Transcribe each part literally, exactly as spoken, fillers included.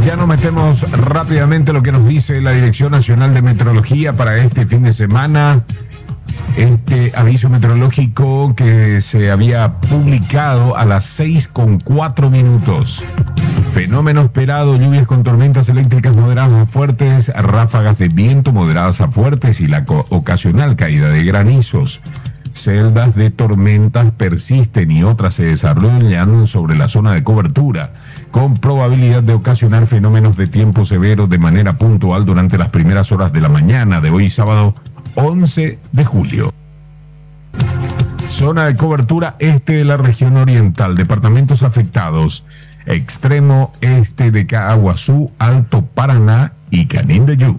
Ya nos metemos rápidamente a lo que nos dice la Dirección Nacional de Meteorología para este fin de semana. Este aviso meteorológico que se había publicado a las seis con cuatro minutos. Fenómeno esperado: lluvias con tormentas eléctricas moderadas a fuertes, ráfagas de viento moderadas a fuertes y la ocasional caída de granizos. Celdas de tormentas persisten y otras se desarrollan sobre la zona de cobertura, con probabilidad de ocasionar fenómenos de tiempo severo de manera puntual durante las primeras horas de la mañana de hoy sábado once de julio. Zona de cobertura este de la región oriental, departamentos afectados: extremo este de Caaguazú, Alto Paraná y Canindeyú.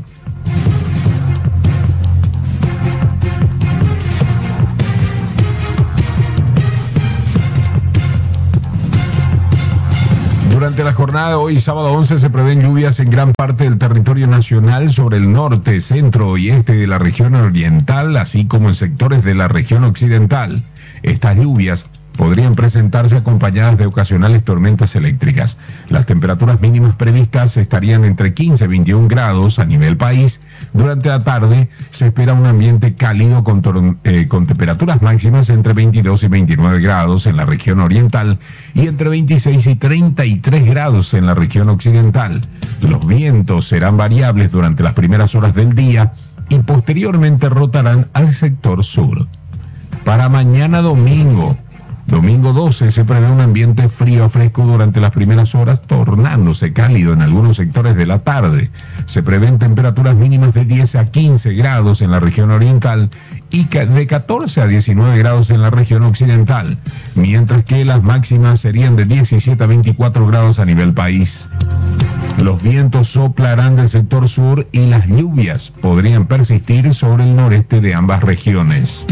Durante la jornada de hoy, sábado once, se prevén lluvias en gran parte del territorio nacional sobre el norte, centro y este de la región oriental, así como en sectores de la región occidental. Estas lluvias podrían presentarse acompañadas de ocasionales tormentas eléctricas. Las temperaturas mínimas previstas estarían entre quince y veintiún grados a nivel país. Durante la tarde se espera un ambiente cálido con, tor- eh, con temperaturas máximas entre veintidós y veintinueve grados en la región oriental y entre veintiséis y treinta y tres grados en la región occidental. Los vientos serán variables durante las primeras horas del día y posteriormente rotarán al sector sur. Para mañana domingo, Domingo doce, se prevé un ambiente frío a fresco durante las primeras horas, tornándose cálido en algunos sectores de la tarde. Se prevén temperaturas mínimas de diez a quince grados en la región oriental y de catorce a diecinueve grados en la región occidental, mientras que las máximas serían de diecisiete a veinticuatro grados a nivel país. Los vientos soplarán del sector sur y las lluvias podrían persistir sobre el noreste de ambas regiones.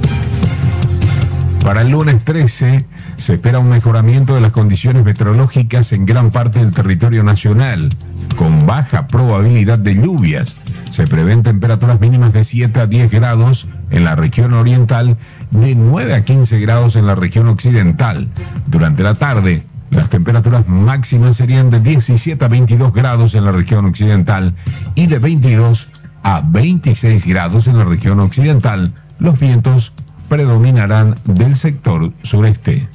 Para el lunes trece se espera un mejoramiento de las condiciones meteorológicas en gran parte del territorio nacional, con baja probabilidad de lluvias. Se prevén temperaturas mínimas de siete a diez grados en la región oriental, de nueve a quince grados en la región occidental. Durante la tarde, las temperaturas máximas serían de diecisiete a veintidós grados en la región occidental y de veintidós a veintiséis grados en la región occidental. Los vientos predominarán del sector sureste.